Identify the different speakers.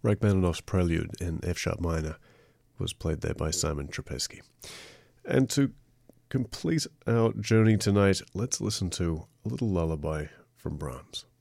Speaker 1: Rachmaninoff's Prelude in F-sharp minor was played there by Simon Trapezky. And to complete our journey tonight, let's listen to a little lullaby from Brahms.